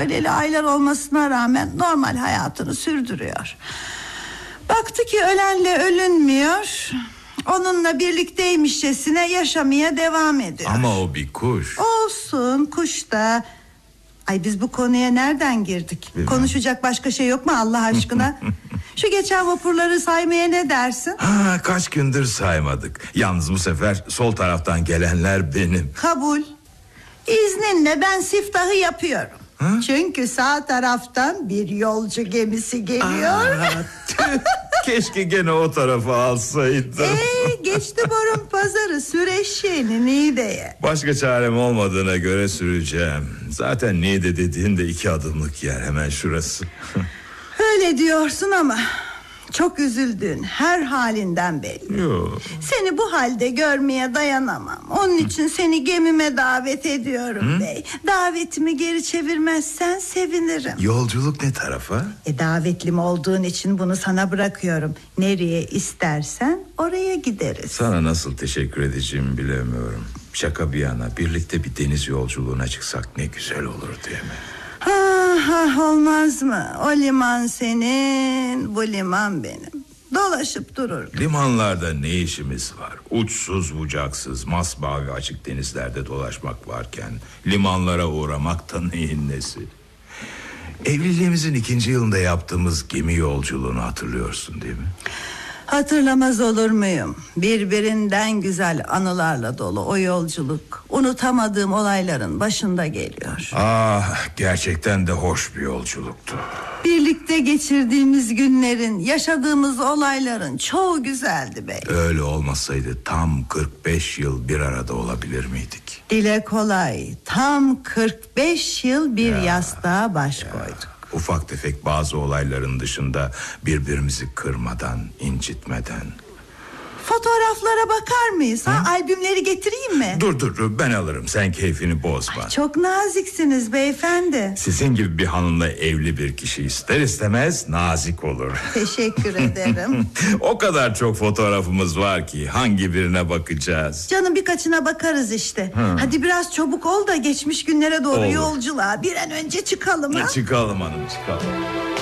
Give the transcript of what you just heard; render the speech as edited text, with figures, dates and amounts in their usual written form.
öleli aylar olmasına rağmen normal hayatını sürdürüyor. Baktı ki ölenle ölünmüyor. Onunla birlikteymişçesine yaşamaya devam ediyor. Ama o bir kuş. Olsun, kuş da. Ay, biz bu konuya nereden girdik? Bilmem. Konuşacak başka şey yok mu Allah aşkına? Şu geçen vapurları saymaya ne dersin? Kaç gündür saymadık. Yalnız bu sefer sol taraftan gelenler benim. Kabul. İzninle ben siftahı yapıyorum. Çünkü sağ taraftan bir yolcu gemisi geliyor. Keşke gene o tarafa alsaydım. Geçti borun pazarı, sür eşeğini Niğde'ye. Başka çarem olmadığına göre süreceğim. Zaten Niğde dediğin de 2 adımlık yer, hemen şurası. Öyle diyorsun ama çok üzüldün, her halinden belli. Yok. Seni bu halde görmeye dayanamam. Onun için seni gemime davet ediyorum bey. Davetimi geri çevirmezsen sevinirim. Yolculuk ne tarafa? Davetlim olduğun için bunu sana bırakıyorum. Nereye istersen oraya gideriz. Sana nasıl teşekkür edeceğimi bilemiyorum. Şaka bir yana, birlikte bir deniz yolculuğuna çıksak ne güzel olur değil mi? Olmaz mı? O liman senin, bu liman benim. Dolaşıp durur. Limanlarda ne işimiz var? Uçsuz bucaksız masmavi açık denizlerde dolaşmak varken limanlara uğramak da neyin nesi? Evliliğimizin 2. yılında yaptığımız gemi yolculuğunu hatırlıyorsun değil mi? Hatırlamaz olur muyum? Birbirinden güzel anılarla dolu o yolculuk. Unutamadığım olayların başında geliyor. Gerçekten de hoş bir yolculuktu. Birlikte geçirdiğimiz günlerin, yaşadığımız olayların çoğu güzeldi bey. Öyle olmasaydı tam 45 yıl bir arada olabilir miydik? Dile kolay, tam 45 yıl bir yastığa baş koyduk. Ufak tefek bazı olayların dışında birbirimizi kırmadan, incitmeden. Fotoğraflara bakar mıyız? Albümleri getireyim mi? Dur ben alırım, sen keyfini bozma. Çok naziksiniz beyefendi. Sizin gibi bir hanımla evli bir kişi ister istemez nazik olur. Teşekkür ederim. O kadar çok fotoğrafımız var ki hangi birine bakacağız? Canım, birkaçına bakarız işte. Hadi biraz çabuk ol da geçmiş günlere doğru yolculuğa bir an önce çıkalım. Çıkalım hanım, çıkalım.